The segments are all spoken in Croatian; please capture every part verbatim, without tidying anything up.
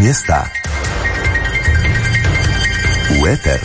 mjesta u eter.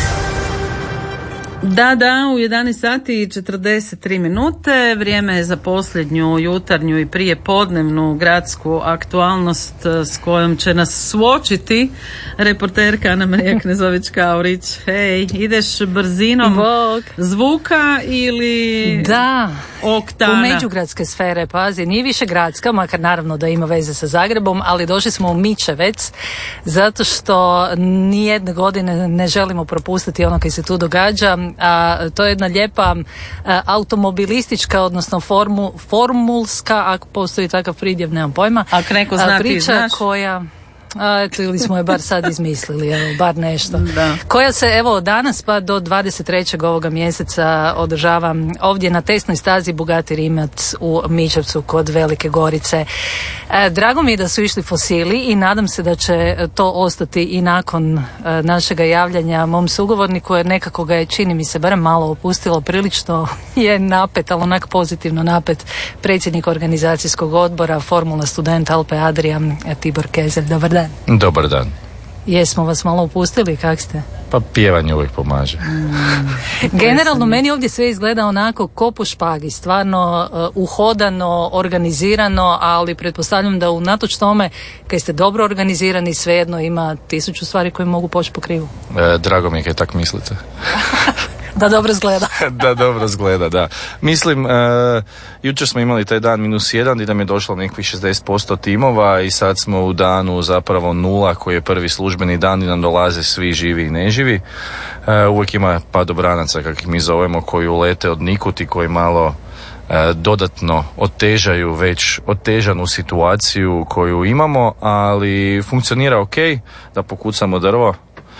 Da, da, u jedanaest sati i četrdeset tri minute, vrijeme je za posljednju jutarnju i prije podnevnu gradsku aktualnost s kojom će nas suočiti reporterka Anamarija Knezović-Kaurić. Hej, ideš brzinom Bog. Zvuka ili da, oktana? U međugradske sfere, pazi, nije više gradska, makar naravno da ima veze sa Zagrebom, ali došli smo u Mičevec, zato što nijedne godine ne želimo propustiti ono koji se tu događa. A, to je jedna lijepa a, automobilistička, odnosno formu, formulska, ako postoji takav pridjev, nemam pojma, ako neko zna, a, priča ti znaš? koja... A, eto, ili smo je bar sad izmislili, evo, bar nešto. Da. Koja se, evo, danas pa do dvadeset trećeg ovoga mjeseca održava ovdje na testnoj stazi Bugatti Rimac u Mičevcu kod Velike Gorice. E, drago mi je da su išli fosili i nadam se da će to ostati i nakon e, našega javljanja mom sugovorniku, jer nekako ga je, čini mi se, barem malo opustilo, prilično je napet, ali onak pozitivno napet, predsjednik organizacijskog odbora Formula Student Alpe Adria Tibor Kezelj. Dobar dan. Dobar dan. Jesmo vas malo upustili, kak ste? Pa pjevanje uvijek pomaže. Mm. Generalno meni ovdje sve izgleda onako ko po špagi, stvarno uh, uhodano, organizirano, ali pretpostavljam da unatoč tome, kad ste dobro organizirani, svejedno ima tisuću stvari koje mogu poći po krivu. E, drago mi je kaj tak mislite. Da dobro zgleda. Da dobro zgleda, da. Mislim, uh, jučer smo imali taj dan minus jedan i da mi je došlo nekih šezdeset posto timova i sad smo u danu zapravo nula koji je prvi službeni dan i nam dolaze svi živi i neživi. Uh, uvijek ima padobranaca, kako ih mi zovemo, koji ulete od nikud i koji malo uh, dodatno otežaju već otežanu situaciju koju imamo, ali funkcionira ok, da pokucamo drvo.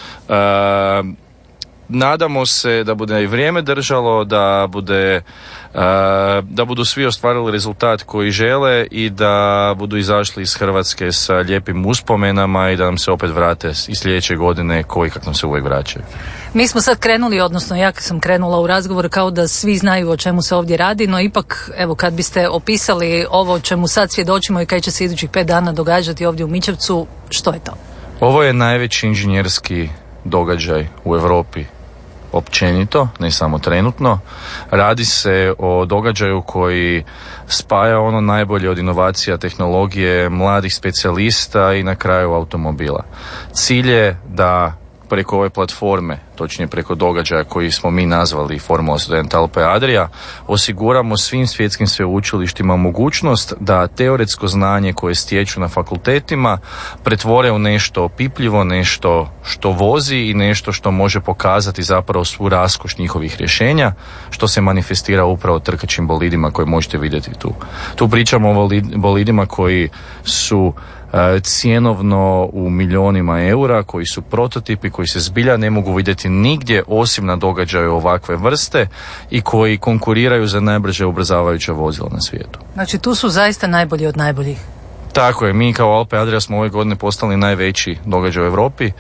Uh, Nadamo se da bude i vrijeme držalo, da bude uh, da budu svi ostvarili rezultat koji žele i da budu izašli iz Hrvatske sa lijepim uspomenama i da nam se opet vrate i sljedeće godine koji kak nam se uvijek vraćaju. Mi smo sad krenuli, odnosno ja sam krenula u razgovor kao da svi znaju o čemu se ovdje radi, no ipak, evo, kad biste opisali ovo o čemu sad svjedočimo i kaj će se idućih pet dana događati ovdje u Mičevcu, što je to? Ovo je najveći inženjerski događaj u Europi općenito, ne samo trenutno. Radi se o događaju koji spaja ono najbolje od inovacija, tehnologije, mladih specijalista i na kraju automobila. Cilj je da preko ove platforme, točnije preko događaja koji smo mi nazvali Formula Student Alpe Adria, osiguramo svim svjetskim sveučilištima mogućnost da teoretsko znanje koje stječu na fakultetima pretvore u nešto opipljivo, nešto što vozi i nešto što može pokazati zapravo svu raskoš njihovih rješenja, što se manifestira upravo trkačim bolidima koje možete vidjeti tu. Tu pričamo o bolidima koji su cjenovno u milionima eura, koji su prototipi, koji se zbilja ne mogu vidjeti nigdje osim na događaju ovakve vrste i koji konkuriraju za najbrže ubrzavajuća vozila na svijetu. Znači tu su zaista najbolji od najboljih. Tako je, mi kao Alpe Adria smo ove godine postali najveći događaj u Europi, e,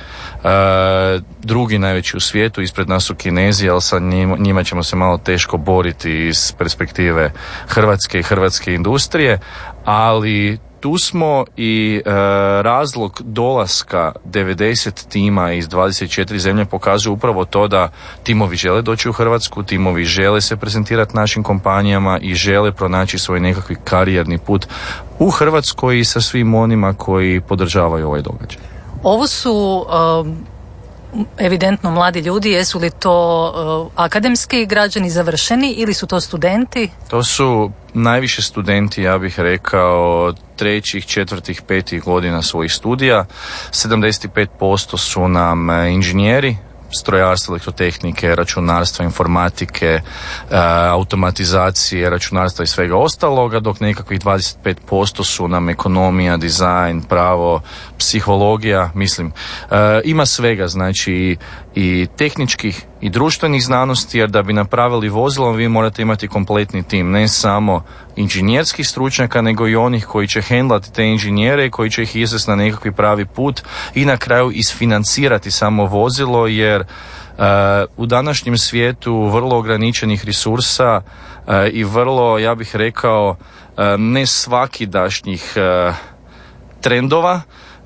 drugi najveći u svijetu, ispred nas su Kinezi, ali sa njima, njima ćemo se malo teško boriti iz perspektive Hrvatske i hrvatske industrije, ali tu smo i e, razlog dolaska devedeset tima iz dvadeset četiri zemlje pokazuje upravo to da timovi žele doći u Hrvatsku, timovi žele se prezentirati našim kompanijama i žele pronaći svoj nekakvi karijerni put u Hrvatskoj i sa svim onima koji podržavaju ovaj događaj. Ovo su um, evidentno mladi ljudi, jesu li to uh, akademski građani završeni ili su to studenti? To su najviše studenti, ja bih rekao, trećih, četvrtih, petih godina svojih studija. sedamdeset pet posto su nam inženjeri, strojarstva, elektrotehnike, računarstva, informatike, automatizacije, računarstva i svega ostaloga, dok nekakvih dvadeset pet posto su nam ekonomija, dizajn, pravo, psihologija, mislim, ima svega, znači i tehničkih i društvenih znanosti, jer da bi napravili vozilo vi morate imati kompletni tim, ne samo inženjerskih stručnjaka, nego i onih koji će hendlati te inženjere i koji će ih izvesti na nekakvi pravi put i na kraju isfinancirati samo vozilo, jer uh, u današnjem svijetu vrlo ograničenih resursa uh, i vrlo, ja bih rekao, uh, ne svakidašnjih uh, trendova,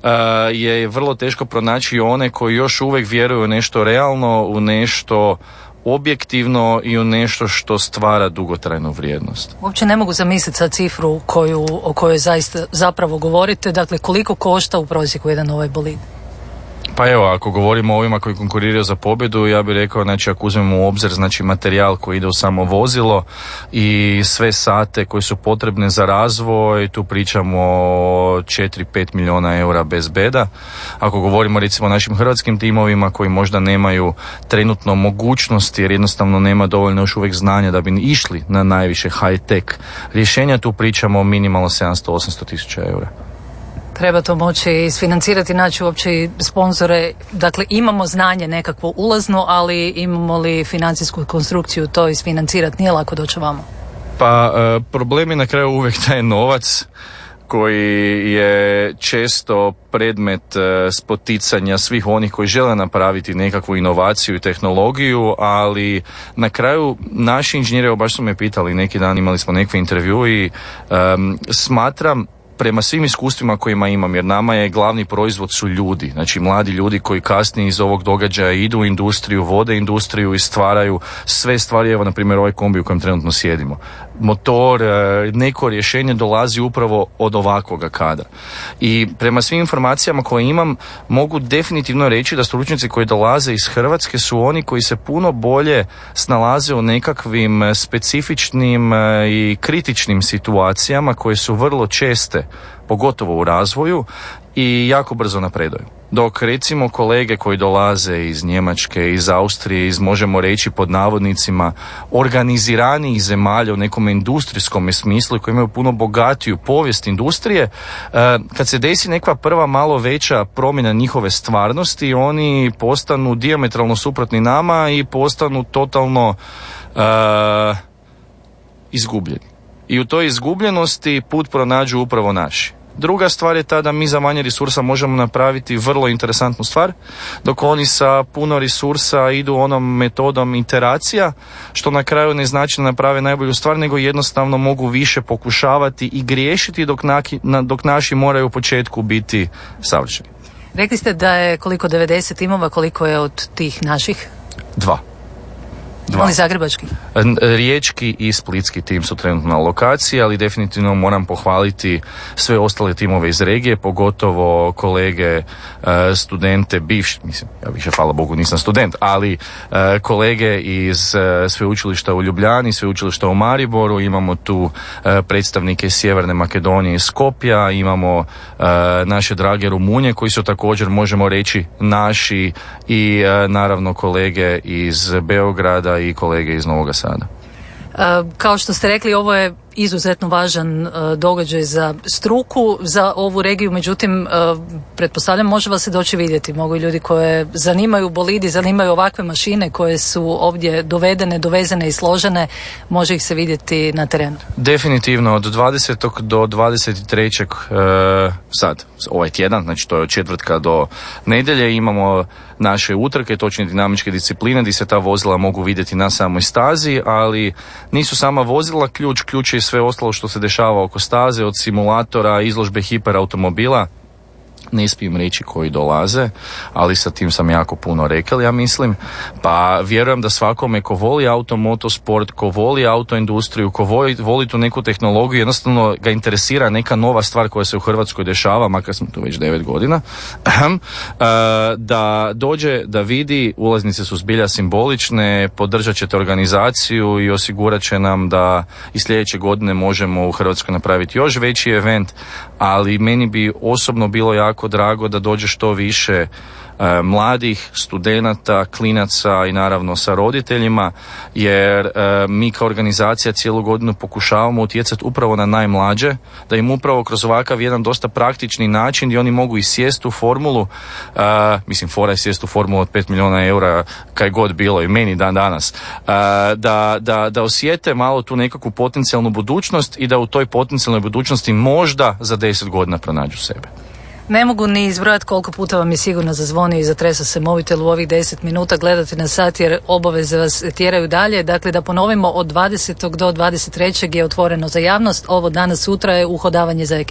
je vrlo teško pronaći one koji još uvijek vjeruju u nešto realno, u nešto objektivno i u nešto što stvara dugotrajnu vrijednost. Uopće ne mogu zamisliti sad cifru koju, o kojoj zaista zapravo govorite, dakle koliko košta u prosjeku jedan ovaj bolid? Pa evo, ako govorimo o ovima koji konkuriraju za pobjedu, ja bih rekao, znači ako uzmemo u obzir znači materijal koji ide u samo vozilo i sve sate koji su potrebne za razvoj, tu pričamo o četiri do pet milijuna eura bez beda. Ako govorimo recimo o našim hrvatskim timovima koji možda nemaju trenutno mogućnosti jer jednostavno nema dovoljno još uvijek znanja da bi išli na najviše high-tech rješenja, tu pričamo o minimalno sedamsto do osamsto tisuća eura. Treba to moći isfinancirati, naći uopće sponzore. Dakle, imamo znanje nekakvo ulazno, ali imamo li financijsku konstrukciju to isfinancirati? Nije lako doći vamo. Pa problem je na kraju uvijek taj novac koji je često predmet spoticanja svih onih koji žele napraviti nekakvu inovaciju i tehnologiju, ali na kraju naši inženjeri, evo baš su me pitali neki dan, imali smo neki intervju i um, smatram prema svim iskustvima kojima imam, jer nama je glavni proizvod su ljudi, znači mladi ljudi koji kasnije iz ovog događaja idu u industriju, vode industriju i stvaraju sve stvari, evo na primjer ovaj kombi u kojem trenutno sjedimo. Motor, neko rješenje dolazi upravo od ovakvoga kadra. I prema svim informacijama koje imam, mogu definitivno reći da stručnjaci koji dolaze iz Hrvatske su oni koji se puno bolje snalaze u nekakvim specifičnim i kritičnim situacijama koje su vrlo česte, pogotovo u razvoju, i jako brzo napreduju. Dok recimo kolege koji dolaze iz Njemačke, iz Austrije, iz možemo reći pod navodnicima organiziranijih zemalja u nekom industrijskom smislu koji imaju puno bogatiju povijest industrije, kad se desi neka prva malo veća promjena njihove stvarnosti, oni postanu dijametralno suprotni nama i postanu totalno uh, izgubljeni. I u toj izgubljenosti put pronađu upravo naši. Druga stvar je ta da mi za manje resursa možemo napraviti vrlo interesantnu stvar, dok oni sa puno resursa idu onom metodom iteracija, što na kraju ne znači da naprave najbolju stvar, nego jednostavno mogu više pokušavati i griješiti dok, naki, na, dok naši moraju u početku biti savršeni. Rekli ste da je koliko devedeset timova, koliko je od tih naših? Dva. Dva. Ali zagrebački? Riječki i splitski tim su trenutno na lokaciji, ali definitivno moram pohvaliti sve ostale timove iz regije, pogotovo kolege, studente, bivši, mislim, ja više, hvala Bogu, nisam student, ali kolege iz sveučilišta u Ljubljani, sveučilišta u Mariboru, imamo tu predstavnike iz Sjeverne Makedonije, iz Skopja, imamo naše drage Rumunje koji su također, možemo reći, naši, i naravno kolege iz Beograda i kolege iz Novoga Sada. Kao što ste rekli, ovo je izuzetno važan događaj za struku, za ovu regiju, međutim, pretpostavljam, može vas se doći vidjeti. Mogu i ljudi koje zanimaju bolidi, zanimaju ovakve mašine koje su ovdje dovedene, dovezene i složene, može ih se vidjeti na terenu. Definitivno, od dvadesetog do dvadeset trećeg Uh, sad, ovaj tjedan, znači to je od četvrtka do nedjelje, imamo naše utrke, točne dinamičke discipline, gdje se ta vozila mogu vidjeti na samoj stazi, ali nisu sama vozila ključ, ključ je sve ostalo što se dešava oko staze, od simulatora, izložbe hiperautomobila. Ne smijem reći koji dolaze, ali sa tim sam jako puno rekao, ja mislim. Pa vjerujem da svakome ko voli auto, motosport, ko voli autoindustriju, ko voli, voli tu neku tehnologiju, jednostavno ga interesira neka nova stvar koja se u Hrvatskoj dešava, makar smo tu već devet godina, da dođe, da vidi, ulaznice su zbilja simbolične, podržat ćete organizaciju i osigurat će nam da i sljedeće godine možemo u Hrvatskoj napraviti još veći event, ali meni bi osobno bilo jako drago da dođe što više e, mladih studenata, klinaca i naravno sa roditeljima, jer e, mi kao organizacija cijelu godinu pokušavamo utjecati upravo na najmlađe, da im upravo kroz ovakav jedan dosta praktični način gdje oni mogu i sjesti u formulu, e, mislim fora je sjesti u formulu od pet milijuna eura, kaj god bilo i meni dan danas, e, da, da, da osjete malo tu nekakvu potencijalnu budućnost i da u toj potencijalnoj budućnosti možda za deset godina pronađu sebe. Ne mogu ni izbrojati koliko puta vam je sigurno zazvonio i zatresa se mobitel u ovih deset minuta, gledati na sat jer obaveze vas tjeraju dalje. Dakle, da ponovimo, od dvadesetog do dvadeset trećeg je otvoreno za javnost, ovo danas sutra je uhodavanje za ekipe.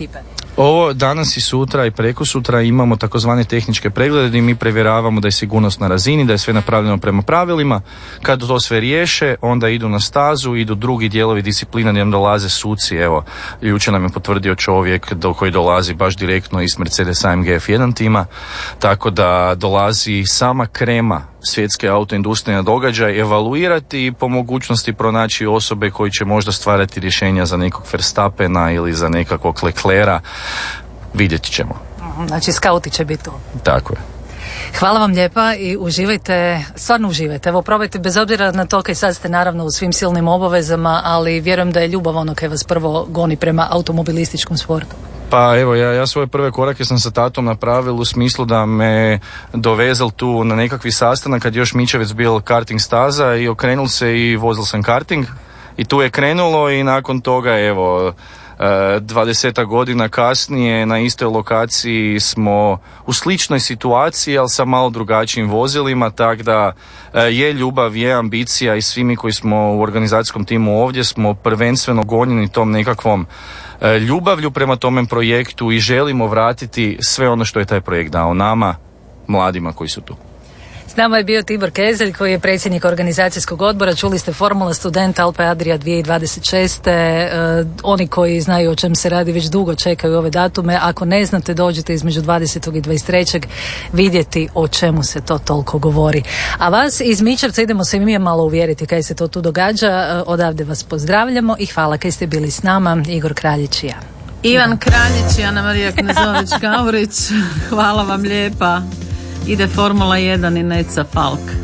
Ovo danas i sutra i preko sutra imamo takozvane tehničke preglede gdje mi provjeravamo da je sigurnost na razini, da je sve napravljeno prema pravilima. Kad to sve riješe, onda idu na stazu, idu drugi dijelovi disciplina gdje dolaze suci. Evo, jučer nam je potvrdio čovjek do koji dolazi baš direktno iz Mercedes A M G F jedan tima, tako da dolazi sama krema svjetske autoindustrije na događaj, evaluirati i po mogućnosti pronaći osobe koji će možda stvarati rješenja za nekog Verstappena ili za nekakvog Leclerca. Vidjet ćemo. Znači, skauti će biti tu. Tako je. Hvala vam lijepa i uživajte, stvarno uživajte. Evo, probajte bez obzira na to kaj sad ste naravno u svim silnim obavezama, ali vjerujem da je ljubav ono kaj vas prvo goni prema automobilističkom sportu. Pa evo, ja, ja svoje prve korake sam sa tatom napravil u smislu da me dovezal tu na nekakvi sastanak kad još Mičevec bil karting staza i okrenul se i vozil sam karting i tu je krenulo i nakon toga evo dvadesetak godina kasnije na istoj lokaciji smo u sličnoj situaciji, ali sa malo drugačijim vozilima, tako da je ljubav, je ambicija i svi mi koji smo u organizacijskom timu ovdje smo prvenstveno gonjeni tom nekakvom ljubavlju prema tome projektu i želimo vratiti sve ono što je taj projekt dao nama, mladima koji su tu. S nama je bio Tibor Kezelj koji je predsjednik organizacijskog odbora. Čuli ste Formula Student Alpe Adria dvije tisuće dvadeset šest. E, oni koji znaju o čem se radi već dugo čekaju ove datume. Ako ne znate, dođite između dvadesetog i dvadeset trećeg vidjeti o čemu se to toliko govori. A vas iz Mičevca idemo se mi malo uvjeriti kaj se to tu događa. Odavde vas pozdravljamo i hvala kaj ste bili s nama. Igor Kraljić i ja. Ivan Kraljić i Ana Marija Knezović-Gaurić. Hvala vam lijepa. Ide Formula jedan i Neca Falk.